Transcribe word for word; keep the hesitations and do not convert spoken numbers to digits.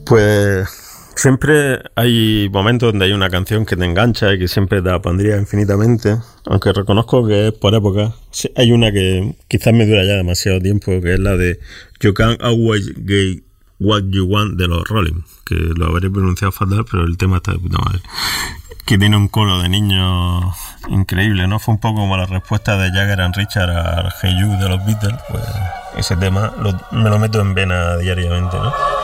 Pues siempre hay momentos donde hay una canción que te engancha y que siempre te la pondría infinitamente, aunque reconozco que es por época. Sí, hay una que quizás me dura ya demasiado tiempo, que es la de You Can't Always Get What You Want de los Rolling, que lo habré pronunciado fatal, pero el tema está de puta madre. Que tiene un coro de niños increíble, ¿no? Fue un poco como la respuesta de Jagger and Richard al Hey You de los Beatles. Pues ese tema lo, me lo meto en vena diariamente, ¿no?